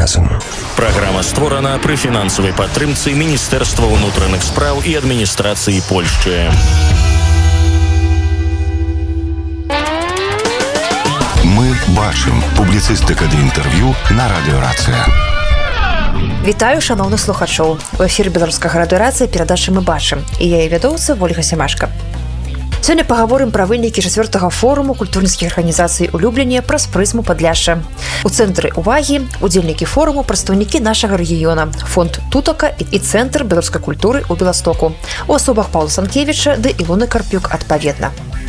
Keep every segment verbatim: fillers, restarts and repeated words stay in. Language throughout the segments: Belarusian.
разам. Праграма створана пры фінансавай падтрымцы Міністэрства ўнутраных спраў і адміністрацыі Польшчы. Мы бачым. Публіцыстыка ды інтэрв'ю на радыёрацыя. Вітаю шановных слухачоў. У эфіры беларускага радыёрацыя перадачы «Мы бачым». І я і вядоўца Ольга Сямашка. Сёння пагаворым пра вынікі чацвёртага форуму культурніцкіх арганізацый у Любліне праз прызму Падляшша. У цэнтры ўвагі удзельнікі форуму прадстаўнікі нашага рэгіёна, фонд Тутака і цэнтр беларускай культуры ў Беластоку. У асобах Паўла Санкевіча ды Ілоны Карпюк адпаведна.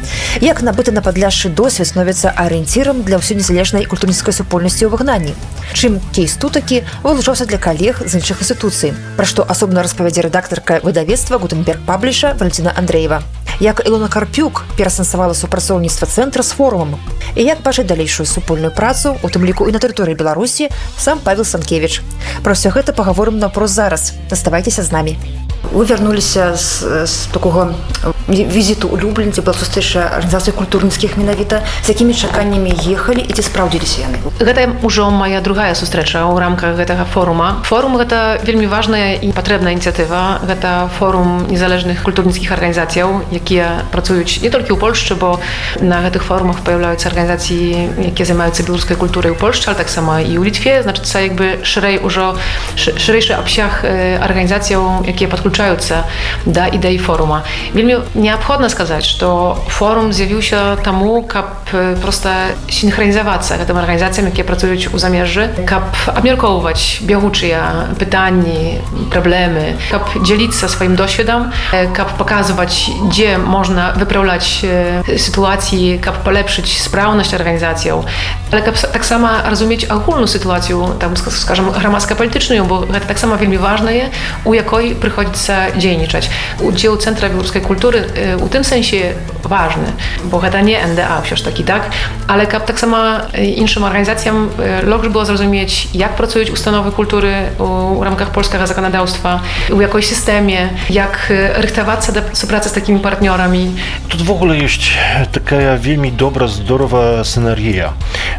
Як набыты на Падляшшы досвед становіцца арыенцірам для ўсёй незалежнай культурніцкай супольнасці ў выгнанні? Чым кейс Тутакі вылучаўся для калег з іншых інстытуцый? Пра што асобна распавядзе рэдактарка выдавецтва Гутенберг Пабліша Валентина Андреева. Як Ілона Карпюк перасэнсавала супрацоўніцтва цэнтра з форумам. І як бачыць далейшую супольную працу, у тым ліку і на тэрыторыі Беларусі, сам Павел Санкевіч. Пра ўсё гэта пагаворым наўпрост зараз. Заставайцеся з намі. Вы вярнуліся з, з такога візіту ў Люблін, дзе была сустрэча арганізацый культурніцкіх менавіта. З якімі чаканнямі ехалі і ці спраўдзіліся яны? Гэта ўжо моя другая сустрэча ў рамках гэтага форума. Форум гэта вельмі важная і патрэбная ініцыятыва. Гэта форум незалежных культурніцкіх арганізацыяў, якія працуюць не толькі ў Польшчы, бо на гэтых форумах паяўляюцца арганізацыі, якія займаюцца беларускай культурай у Польшчы, але таксама і ў Літве. Значыцца, якби шырэй ўжо шырэйшы абсяг арганізацыяў, якія падключаюцца да ідэі форума. Вельмі неабходна сказаць, што форум з'явіўся таму, каб проста сінхранізавацца гэтым арганізацыям, якія працуюць у замежжы, каб абмяркоўваць бягучыя пытанні, праблемы, каб дзяліцца сваім досведам, каб паказваць, дзе можна выпраўляць сітуацыі, каб палепшыць спраўнасць арганізацыяў, але каб таксама разумець агульную сітуацыю, там, скажам, грамадска-палітычную, бо гэта таксама вельмі важнае, у якой прыходзіцца дзейнічаць. Удзел цэнтра беларускай культуры у тым сэнсе важны, бо гэта не эн дэ а ўсё ж такі, так? Але каб таксама іншым арганізацыям лепш было зразумець, як працуюць установы культуры у рамках польскага заканадаўства, у якой сістэме, як рыхтавацца да супрацы з такімі партнёрамі. Тут в ogóle есть такая вельмі добра, здорова синергія,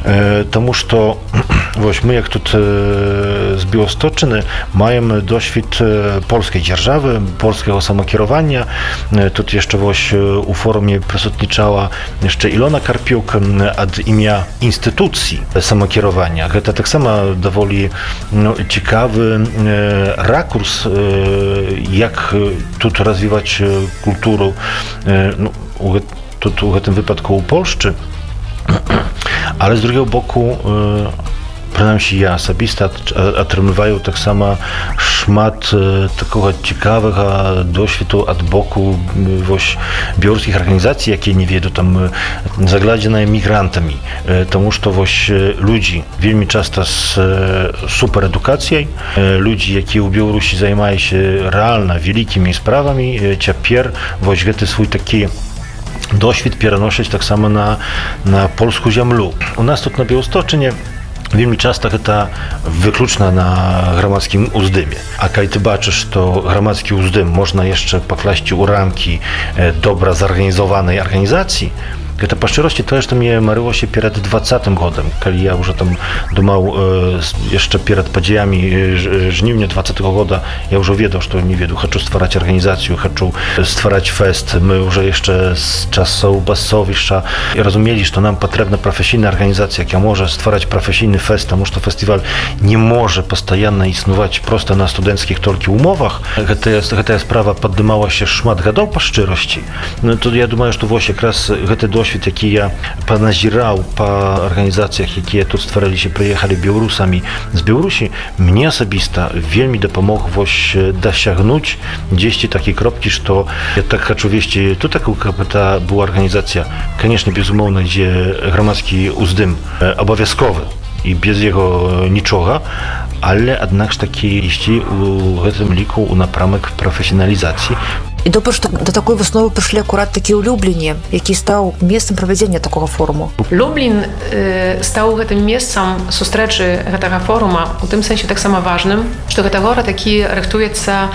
тому што вось мы, як тут з Біłostocczyny, маем досвід польскай дзяржавы, польскага самакіравання. Тут jeszcze вось у форуме прысутнічала jeszcze Ilona Karpiuk ад імя інстытуцыі самакіравання. Гэта таксама даволі ну, цікавы ракурс, як тут развіваць культуру, ну, тут у гэтым выпадку у Польшчы, ale z drugiego boku przynajmniej ja особисто atrymywаю tak samo szmat takiego ciekawego doświadczenia od boku właśnie białoruskich organizacji, jakie nie wiedzą tam zagladzione migrantami, тому że właśnie ludzi wielmi często z super edukacją, ludzi, jakie u Białorusi zajmują się realnie wielkimi sprawami, ciapier właśnie ten swój taki досвід пераносіць таксама на, на польскую зямлю. У нас тут на Біłostocczynie вельмі часта гэта выключна на грамадскім уздыме. А калі ты бачыш, што грамадскі уздым можна яшчэ пакласці ў рамкі добра зарганізаванай арганізацыі, гэта па шчыросці тое, што мне марылося перад двадцатым годам, калі я ўжо там думаў яшчэ перад падзеямі жніўня двадцатага года, я ўжо ведаў, што не веду, хачу ствараць арганізацыю, хачу ствараць фэст. Мы ўжо яшчэ з часоў басовішча разумелі, што нам патрэбна прафесійная арганізацыя, якая можа ствараць прафесійны фэст, таму што фестываль не можа пастаянна існаваць проста на студэнцкіх толькі умовах. Гэтая, гэтая справа паддымалася шмат гадоў па шчыросці. Ну, тут я думаю, што вось якраз гэты досвід, які я паназіраў па арганізацыях, якія тут ствараліся, прыехалі беларусамі з Беларусі, мне асабіста вельмі дапамог вось дасягнуць дзесьці такі кропкі, што я так хачу весці тут такую, каб гэта была арганізацыя, канешне, безумоўна, дзе грамадскі уздым абавязковы і без яго нічога, але аднак ж такі ісці у гэтым ліку ў напрамак прафесіяналізацыі. І добра, што да такой высновы прыйшлі акурат такі ў Любліне, які стаў месцам правядзення такога форуму. Люблін э, стаў гэтым месцам сустрэчы гэтага форума у тым сэнсе таксама важным, што гэта горад, які рыхтуецца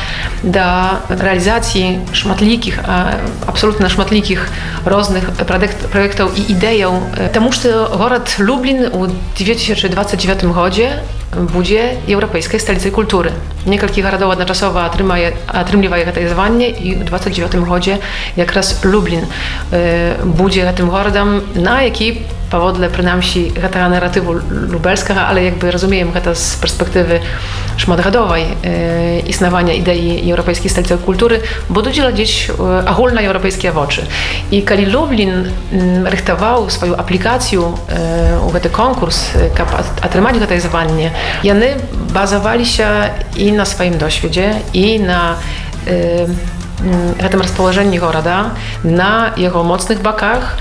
да рэалізацыі шматлікіх, абсолютна шматлікіх розных праектаў і ідэяў. Таму што горад Люблін у две тысячи двадцать девятым годзе будзе еўрапейскай сталіцай культуры. Некалькі гарадоў адначасова атрымлівае гэтае званне, і ў дваццаць дзевятым годзе якраз Люблін будзе гэтым горадам, на які паводле прынамсі гэтага наратыву лубельскага, але як бы разумеем гэта з перспектывы шматгадовай э, існавання ідэі еўрапейскай сталіцы культуры, будуць глядзець агульнаеўрапейскія вочы. І калі Люблін рыхтаваў сваю аплікацыю э, у гэты конкурс, каб атрымаць гэтае званне, яны базаваліся і на сваім досведзе, і на э, гэтым распалажэнні горада, на яго моцных баках,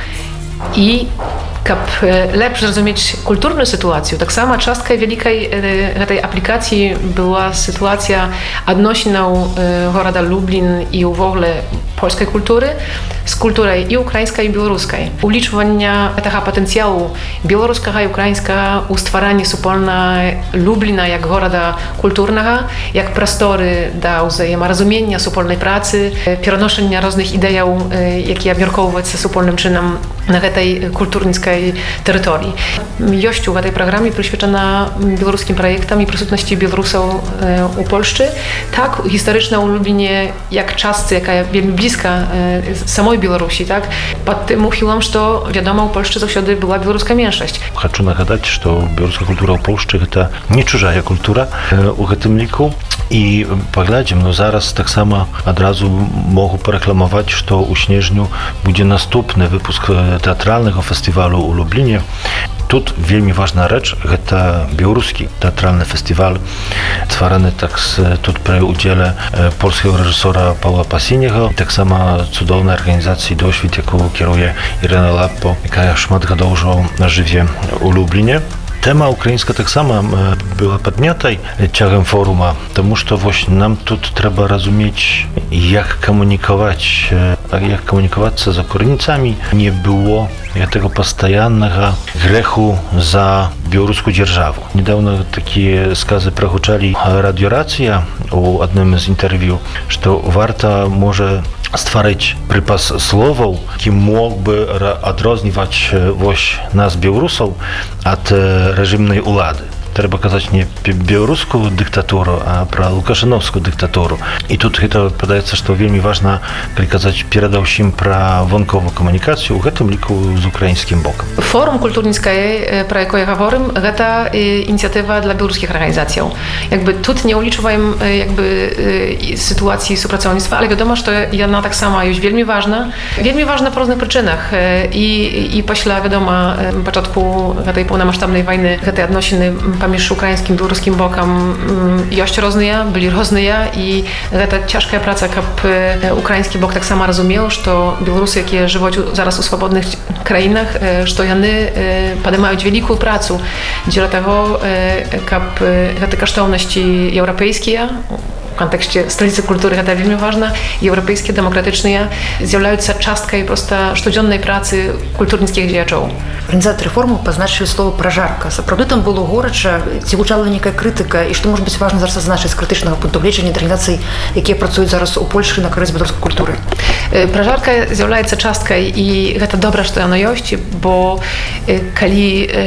і каб лепш зразумець культурную сітуацыю. Таксама часткай вялікай гэтай аплікацыі была сітуацыя адносінаў горада Люблін і ўвогуле польскай культуры з культурай і украінскай, і беларускай. Улічвання гэтага патэнцыялу беларускага і украінскага ў стваранні супольна Любліна як горада культурнага, як прасторы да ўзаемаразумення, супольнай працы, пераношання розных ідэяў, якія абмяркоўваюцца супольным чынам на гэтай культурніцкай тэрыторыі. Ёсць у гэтай праграме прысвечана беларускім праектам і прысутнасці беларусаў у Польшчы. Так, гістарычна ў Любліне як частцы, якая вельмі блізка самой Беларусі, так, пад тым ухілам, што, вядома, у Польшчы заўсёды была беларуская меншасць. Хачу нагадаць, што беларуская культура ў Польшчы гэта не чужая культура у гэтым ліку. І паглядзім, ну зараз таксама адразу могу парэкламаваць, што ў снежню будзе наступны выпуск тэатральнага фестывалю ў Любліне. Тут вельмі важная рэч, гэта беларускі тэатральны фестываль, ствараны так тут пры ўдзеле польскага рэжысёра Паўла Пасіняга, таксама цудоўнай арганізацыі «Досвід», якую кіруе Ірына Лаппо, якая шмат гадоў ўжо жыве ў Любліне. Тэма украінска таксама была паднятай цягам форума, таму што вось нам тут трэба разумець, як камунікаваць, як камунікавацца за корэнцамі. Не было гэтага пастаяннага грэху за беларускую дзяржаву. Недавно такія сказы прагучалі радыёрацыя у адным з інтэрв'ю, што варта можа стварыць прыпас словаў, які мог бы адрозніваць вось нас, беларусаў, ад рэжымнай улады. Трэба казаць не беларускую дыктатуру, а пра лукашэноўскую дыктатуру. І тут гэта падаецца, што вельмі важна, калі казаць перадаўсім пра вонкавую камунікацыю, у гэтым ліку з украінскім бокам. Форум культурніцкай, пра якое гаворым, гэта ініцыятыва для беларускіх арганізацыяў. Як бы тут не ўлічваем як бы сітуацыі супрацоўніцтва, але вядома, што яна таксама ёсць вельмі важна. Вельмі важна па розных прычынах. І, і пасля, вядома, пачатку гэтай поўнамаштабнай вайны гэтыя адносіны паміж украінскім і беларускім бокам ёсць розныя, былі розныя, і гэта цяжкая праца, каб украінскі бок таксама разумеў, што беларусы, якія жывуць зараз у свабодных краінах, што яны падымаюць вялікую працу дзеля таго, каб гэты каштоўнасці еўрапейскія у кантэксце сталіцы культуры, гэта вельмі важна, еўрапейскія, дэмакратычныя, з'яўляюцца часткай проста штодзённай працы культурніцкіх дзеячоў. Арганізатары форуму пазначылі слова пражарка. Сапраўды там было горача, ці гучала нейкая крытыка, і што можа быць важна зараз адзначыць з крытычнага пункту гледжання арганізацый, якія працуюць зараз у Польшчы на карысць беларускай культуры? Пражарка з'яўляецца часткай, і гэта добра, што яно ёсць, бо калі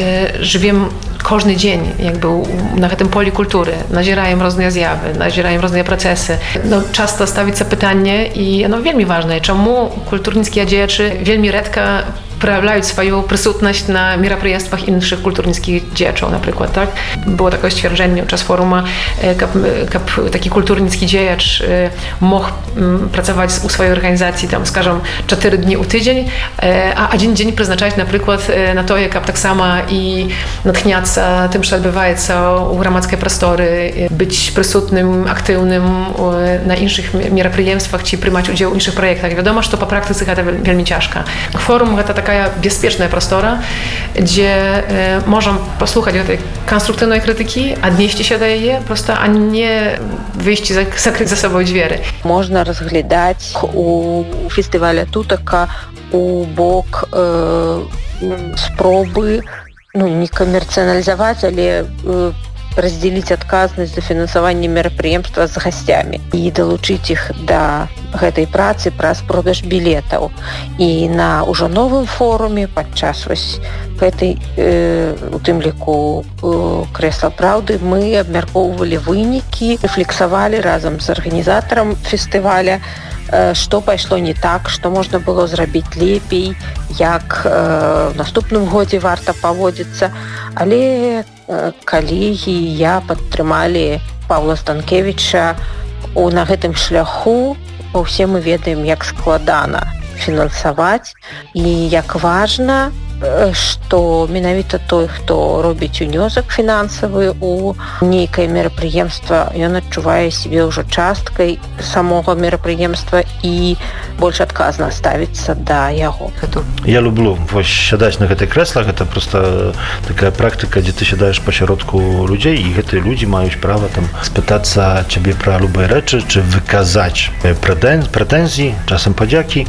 жывем кожны дзень як бы на гэтым полі культуры, назіраем розныя з'явы, назіраем розныя працэсы. Ну, часта ставіцца пытанне, і яно вельмі важнае, чаму культурніцкія дзеячы вельмі рэдка праяўляюць сваю прысутнасць на мерапрыемствах іншых культурніцкіх дзеячоў, напрыклад, так? Было такое сцвярджэнне ў час форума, каб, каб такі культурніцкі дзеяч мог працаваць у сваёй арганізацыі, там, скажам, чатыры дні ў тыдзень, а адзін дзень прызначаць, напрыклад, на тое, каб таксама і натхняцца тым, што адбываецца ў грамадскай прасторы, быць прысутным, актыўным на іншых мерапрыемствах ці прымаць удзел у іншых праектах. Вядома, што па практыцы гэта вельмі цяжка. Форум гэта такая бяспечная прастора, дзе э, можам паслухаць гэтай канструктыўнай крытыкі, аднесціся да яе, проста, а не выйсці, закрыць за сабой дзверы. Можна разглядаць у фестываля тутака у бок э, спробы, ну, не камерцыяналізаваць, але э, раздзеліць адказнасць за фінансаванне мерапрыемства з гасцямі і далучыць іх да гэтай працы праз продаж білетаў. І на ўжо новым форуме падчас вось гэтай у тым ліку крэсла праўды мы абмяркоўвалі вынікі, рэфлексавалі разам з арганізатарам фестываля, што пайшло не так, што можна было зрабіць лепей, як в наступным годзе варта паводзіцца. Але калегі я падтрымалі Паўла Станкевіча на гэтым шляху, бо ўсе мы ведаем, як складана фінансаваць і як важна, што менавіта той, хто робіць унёсак фінансавы у нейкае мерапрыемства, ён адчувае сябе ўжо часткай самога мерапрыемства і больш адказна ставіцца да яго. Я люблю вось сядаць на гэтай крэслах, гэта проста такая практыка, дзе ты сядаеш пасяродку людзей, і гэтыя людзі маюць права там спытацца цябе пра любыя рэчы, чи выказаць прэтэнзіі, часам падзякі.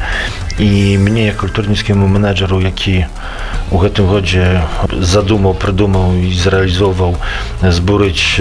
І мне, як культурніцкаму менеджеру, які у гэтым годзе задумаў, прыдумаў і зрэалізоўваў збурыць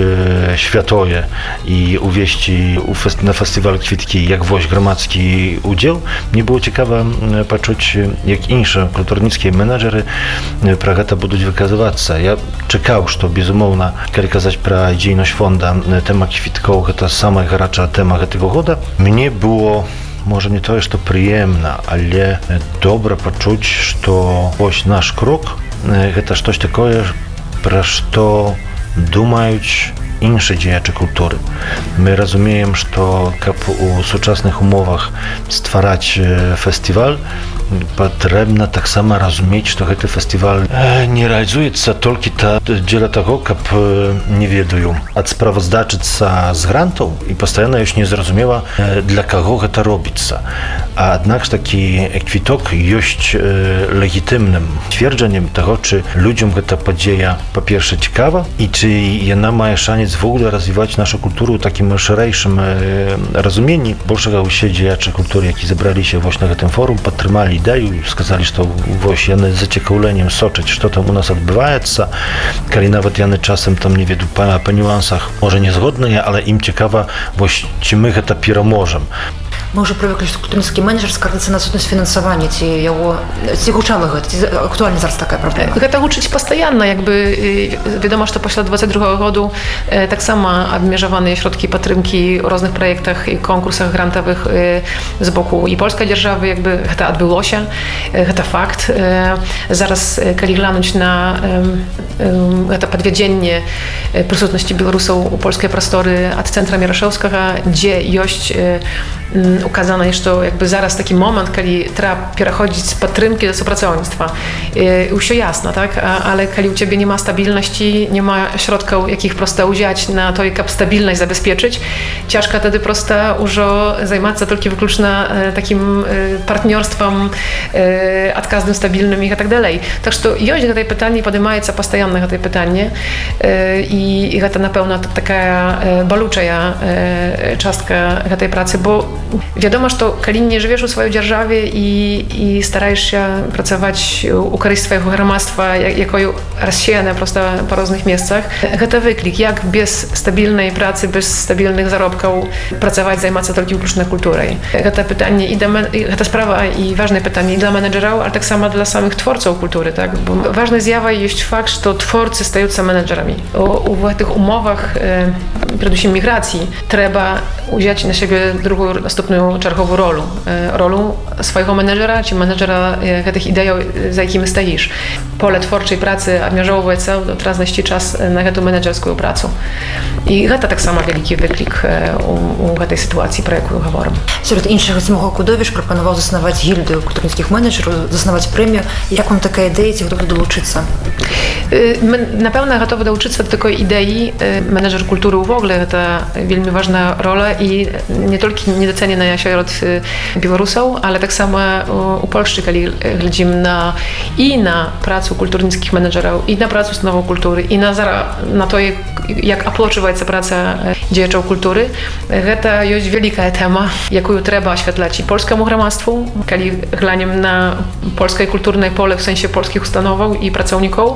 святое і увесці на фестываль квіткі як вось грамадскі удзел, мне было цікава пачуць, як іншыя культурніцкія менеджеры пра гэта будуць выказвацца. Я чакаў, што, безумоўна, калі казаць пра дзейнасць фонда, тэма квіткоў – гэта самая гарачая тэма гэтага года. Мне было можа не тое, што прыемна, але добра пачуць, што вось наш крок – гэта штось такое, пра што думаюць іншыя дзеячы культуры. Мы разумеем, што каб у сучасных умовах ствараць фестываль, патрэбна таксама разумець, што гэты фестываль не рэалізуецца толькі дзеля таго, каб, не ведаю, адсправаздачыцца з грантаў, і пастаянна ёсць незразумела, для каго гэта робіцца. А аднак ж такі квіток ёсць легітымным цверджаннем таго, чы людзям гэта падзея, па-перше, цікава, і ці яна мае шанец в ogóle развіваць нашу культуру ў такім шырэйшым разуменні. Большага ўсе дзеячы культуры, які забраліся вось на гэтым форум, падтрымалі ідэю, сказалі, што вось яны з зацікаўленнем сочаць, што там у нас адбываецца, калі нават яны часам там, не веду, па, па нюансах можа не згодныя, але ім цікава, вось, ці мы гэта пераможам. Мы ўжо прывыклі, што культурніцкі менеджер скардзіцца на адсутнасць фінансавання, ці яго ці гучала гэта, ці актуальна зараз такая праблема? Гэта гучыць пастаянна, як бы вядома, што пасля двадцать другога году таксама абмежаваныя środki падтрымкі ў розных праектах і конкурсах грантавых з боку і польскай дзяржавы, як бы гэта адбылося, гэта факт. Зараз, калі глянуць на гэта падвядзенне прысутнасці беларусаў у польскай прасторы ад цэнтра Мірашэўскага, дзе ёсць указана, што якby зараз такі момент, калі трэба пераходзіць з падтрымкі да супрацоўніцтва. Усё ясна, так? Але калі ў цябе няма стабільнасці, няма środкаў, якіх проста ўзяць на той, каб стабільнасць забяспечыць, цяжка тады проста ўжо займацца толькі выключна такім партнёрствам адказным, стабільным і так далей. Так што ёсць гэтае пытанне, падымаецца пастаянна гэтае пытанне, і гэта, напэўна, такая балючая частка гэтай працы, бо вядома, што калі не жывеш у сваёй дзяржаве і, і стараешся працаваць у карысць свайго грамадства, якое рассеянае проста па розных месцах, гэта выклік, як без стабільнай працы, без стабільных заробкаў працаваць, займацца толькі выключна культурай. Гэта пытанне і да, гэта справа і важнае пытанне і для менеджераў, але таксама для самых творцаў культуры, так? Бо важнай з'явай ёсць факт, што творцы стаюцца менеджерамі. У гэтых умовах, перадусім міграцыі, трэба ўзяць на сябе другую наступную чарговую ролу. Ролу swojego menedżera, czy menedżera tych idei, za jakimi stoisz. Pole twórczej pracy обмежовується od разності час на tę menedżerską pracę. I to tak samo wielki wyklik u, u tej sytuacji, про яку говоримо. Серед іншого Тимоха Кудович пропонував заснувати гільдію культурницьких менеджерів, заснувати премію. Як вам така ідея, ці готові долучитися? My na pewno gotowi dolучитися do takiej idei. Menedżer kultury w ogóle to wielmi ważna rola i nie tylko niedoceniana wśród Białorusów, ale tak samo u Polski, kiedy глядим na i na pracę kulturnickich menedżerów, i na pracę ustanową kultury, i na, na to, jak, jak aploczuється praca działaczy kultury. To jest wielka tema, jaką trzeba oświetlać i polskiemu громадству, kiedy глянем na polskie kulturne pole w sensie polskich ustanów i pracowników,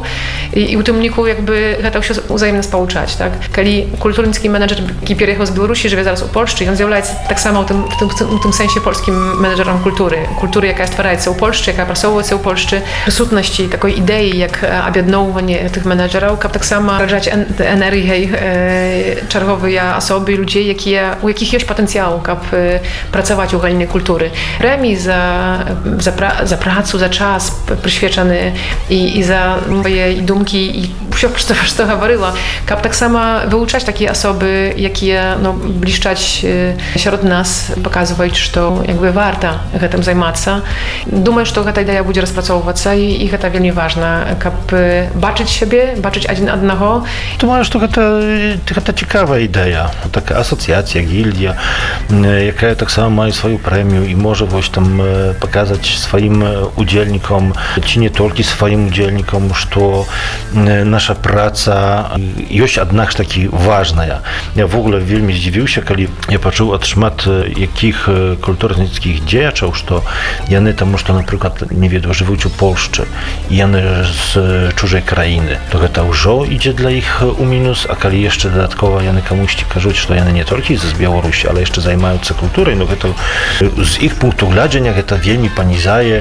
i, i u tym uniku jakby гэта ўсё узаемна спалучаць, так? Калі культурніцкі менеджер, які пераехаў з Беларусі, жыве зараз у Польшчы, ён з'яўляецца таксама ў тым, в тым, у тым сэнсе польскім менеджерам культуры. Культуры, якая ствараецца ў Польшчы, якая прасоўваецца ў Польшчы, прысутнасці такой ідэі, як аб'ядноўванне тых менеджераў, каб таксама раджаць энергіяй э, чарговыя асобы, людзей, якія, у якіх ёсць патэнцыял, каб э, працаваць у галіне культуры. Прэмій за, за, за працу, за час прысвечаны і, і за свае думкі і ўсё, што, што гаварыла, каб таксама вылучаць такія асобы, якія ну, блішчаць сярод нас, паказваюць, што якby варта гэтым займацца. Думаю, што гэта ідэя будзе распрацоўвацца і, і гэта вельмі важна, каб бачыць сябе, бачыць адзін аднаго. Думаю, што гэта, гэта цікавая ідэя. Така асацыяцыя, гільдія, якая таксама мае сваю прэмію і можа вось там паказаць сваім удзельнікам, ці не толькі сваім удзельнікам, што наша праца ёсць аднак ж такі важная. Я ввогуле вельмі здзівіўся, калі я пачуў ад шмат якіх культурніцкіх дзеячаў, што яны таму, што, напрыклад, не ведаю, жывуць у Польшчы, і яны з чужой краіны, то гэта ўжо ідзе для іх у мінус, а калі яшчэ дадаткова яны камусьці кажуць, што яны не толькі з Беларусі, але яшчэ займаюцца культурай, ну гэта з іх пункту гледжання гэта вельмі панізае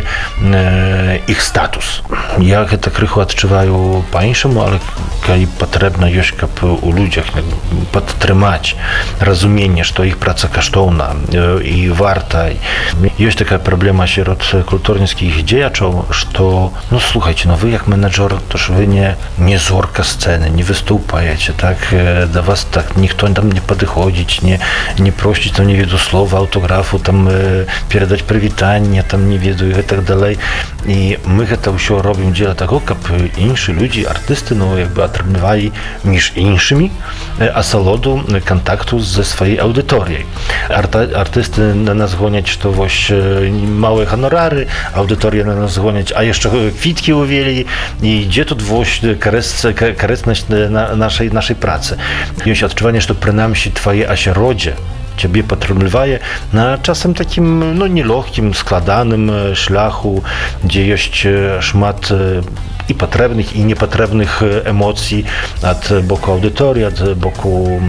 э, іх статус. Я гэта крыху адчуваю па-іншаму, але калі патрэбна ёсць, каб у людзях падтрымаць разуменне, што іх праца каштоўна э, і варта. Ёсць такая праблема сярод культурніцкіх дзеячаў, што, ну слухайце, ну вы як менеджер, то ж вы не, не зорка сцэны, не выступаеце, так, э, да вас так ніхто там не падыходзіць, не, не просіць, там, не веду, слова, аўтографу, там, э, перадаць прывітанне, там, не ведаю, і так далей. І мы гэта ўсё робім дзеля таго, каб іншыя людзі, артысты, ну, як бы атрымлівалі між іншымі асалоду кантакту з сваёй аўдыторыяй. Арта, артысты на нас гоняць, што вось малыя ганорары, аўдыторыя на нас гоняць, а яшчэ квіткі ўвелі, і дзе тут вось карэснасць нашай, нашай працы. Ёсць адчуванне, што прынамсі твае асяроддзе ciebie podtrzymywaje na czasem takim no nielегким, składanym szlachu, gdzie jest szmat i potrzebnych, i niepotrzebnych emocji od boku audytorii, od boku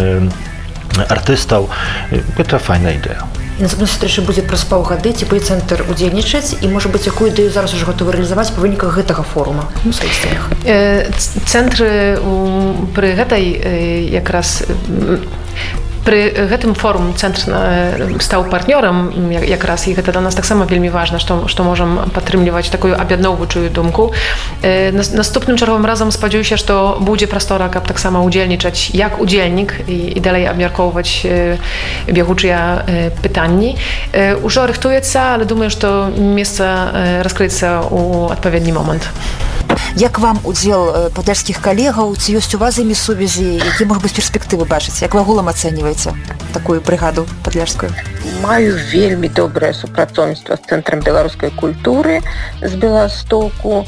artystów. To fajna idea. І наступна сустрэча будзе праз паўгады, ці будзе цэнтр удзельнічаць, і, можа быць, якую ідэю зараз ужо гатовы рэалізаваць па выніках гэтага форума у сваіх сценах? Цэнтры пры гэтай якраз Пры гэтым форум цэнтр стаў партнёрам якраз, і гэта для нас таксама вельмі важна, што, што можам падтрымліваць такую аб'ядноўваючую думку. Наступным чарговым разам спадзяюся, што будзе прастора, каб таксама удзельнічаць як удзельнік і, і далей абмяркоўваць бегучыя пытанні. Ужо рыхтуецца, але думаю, што месца раскрыецца ў адпаведны момант. Як вам удзел падляшскіх калегаў, ці ёсць у вас імі сувязі, які, можа быць, перспектывы бачыць? Як вы агулам ацэньваеце такую брыгаду падляшскую? Маю вельмі добрае супрацоўніцтва з цэнтрам беларускай культуры з Беластоку.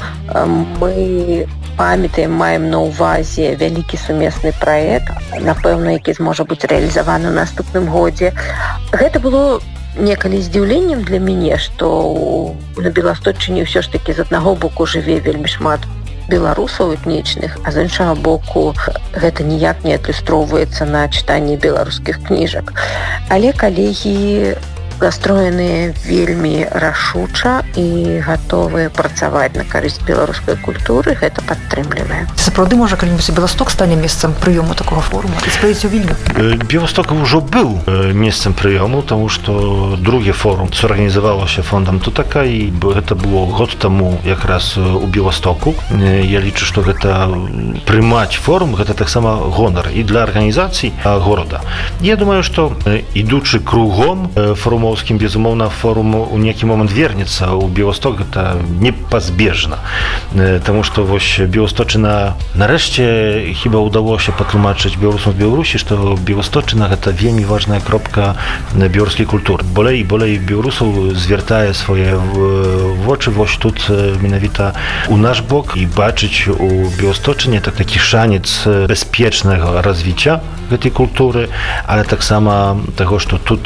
Мы памятаем, маем на ўвазе вялікі сумесны праект, напэўна, які зможа быць рэалізаваны ў наступным годзе. Гэта было некалі здзіўленнем для мяне, што на Беласточчыне ўсё ж такі з аднаго боку жыве вельмі шмат беларусаў этнічных, а з іншага боку гэта ніяк не адлюстроўваецца на чытанні беларускіх кніжак. Але калегі настроеныя вельмі рашуча і гатовыя працаваць на карысць беларускай культуры, гэта падтрымлівае. Сапраўды, можа, калі-небудзь Беласток стане месцам прыёму такога форума? Ці спаедзеце ў Вільню? Беласток ўжо быў месцам прыёму, таму што другі форум зорганізавалася фондам Тутака, і гэта было год таму якраз у Беластоку. Я лічу, што гэта прымаць форум, гэта таксама гонар і для арганізацый горада. Я думаю, што ідучы кругом форум безумоўна, форум у нейкі момант вернецца ў Беласток, гэта непазбежна. Таму што вось Беласточчына нарэшце хіба ўдалося патлумачыць беларусам з Беларусі, што Беласточчына гэта вельмі важная кропка беларускай культуры. Болей і болей беларусаў звяртае свае вочы вось тут менавіта у наш бок і бачыць у Беласточчыне так такі шанец бяспечнага развіцця гэтай культуры, але таксама таго, што тут